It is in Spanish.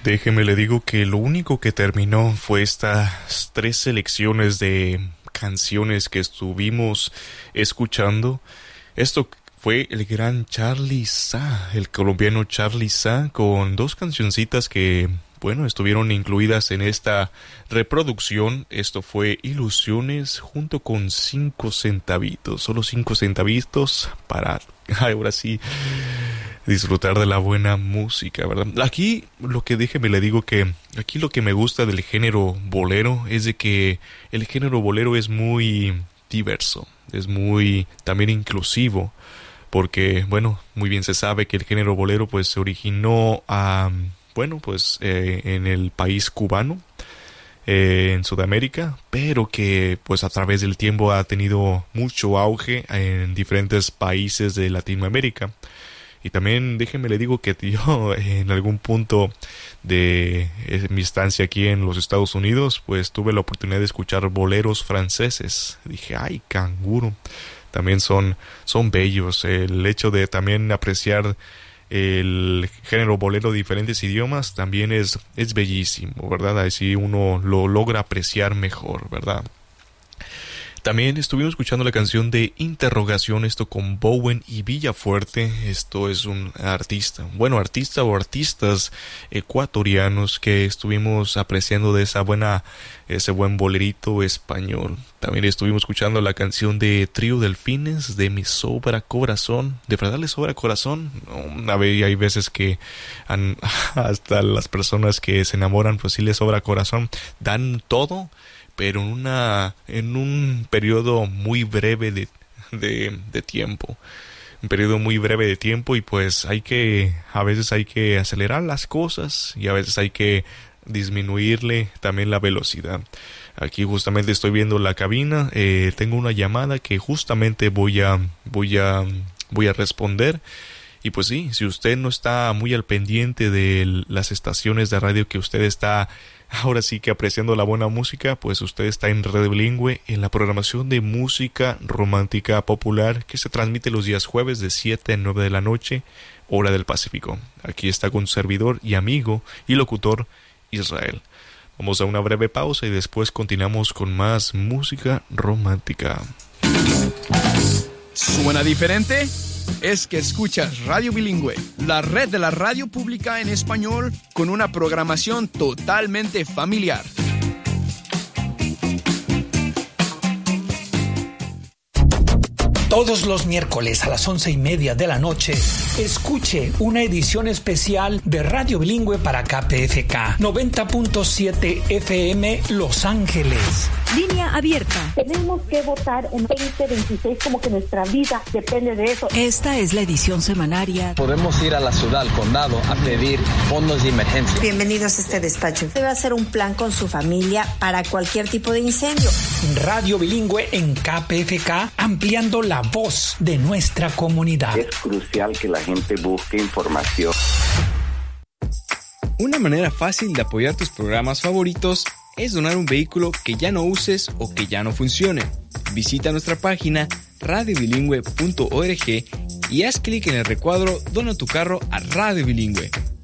Déjeme le digo que lo único que terminó fue estas 3 selecciones de canciones que estuvimos escuchando. Esto fue el gran Charly Sa, el colombiano Charly Sa, con 2 cancioncitas que, bueno, estuvieron incluidas en esta reproducción. Esto fue Ilusiones junto con 5 centavitos, solo 5 centavitos para ahora sí disfrutar de la buena música, ¿verdad? Aquí lo que déjeme le digo que aquí lo que me gusta del género bolero es de que el género bolero es muy diverso, es muy también inclusivo, porque bueno, muy bien se sabe que el género bolero pues se originó en el país cubano, en Sudamérica, pero que pues a través del tiempo ha tenido mucho auge en diferentes países de Latinoamérica. Y también déjeme le digo que yo en algún punto de mi estancia aquí en los Estados Unidos pues tuve la oportunidad de escuchar boleros franceses. Dije, ay, canguro, también son bellos. El hecho de también apreciar el género bolero de diferentes idiomas también es bellísimo, ¿verdad? Así uno lo logra apreciar mejor, ¿verdad? También estuvimos escuchando la canción de Interrogación, esto con Bowen y Villafuerte. Esto es un artista o artistas ecuatorianos que estuvimos apreciando de ese buen bolerito español. También estuvimos escuchando la canción de Trío Delfines, de Mi Sobra Corazón. ¿De verdad les sobra corazón? No, hay veces que hasta las personas que se enamoran pues sí les sobra corazón, dan todo, pero en un periodo muy breve de tiempo. Un periodo muy breve de tiempo, y pues a veces hay que acelerar las cosas y a veces hay que disminuirle también la velocidad. Aquí justamente estoy viendo la cabina, tengo una llamada que justamente voy a responder. Y pues sí, si usted no está muy al pendiente de las estaciones de radio que usted está ahora sí que apreciando la buena música, pues usted está en Radio Bilingüe, en la programación de música romántica popular que se transmite los días jueves de 7 a 9 de la noche, hora del Pacífico. Aquí está con su servidor y amigo y locutor Israel. Vamos a una breve pausa y después continuamos con más música romántica. ¿Suena diferente? Es que escuchas Radio Bilingüe, la red de la radio pública en español con una programación totalmente familiar. Todos los miércoles a las 11:30 de la noche, escuche una edición especial de Radio Bilingüe para KPFK 90.7 FM Los Ángeles. Línea abierta. Tenemos que votar en 2026, como que nuestra vida depende de eso. Esta es la edición semanaria. Podemos ir a la ciudad, al condado, a pedir fondos de emergencia. Bienvenidos a este despacho. Debe hacer un plan con su familia para cualquier tipo de incendio. Radio Bilingüe en KPFK, ampliando la voz de nuestra comunidad. Es crucial que la gente busque información. Una manera fácil de apoyar tus programas favoritos es donar un vehículo que ya no uses o que ya no funcione. Visita nuestra página radiobilingüe.org y haz clic en el recuadro Dona tu carro a Radio Bilingüe.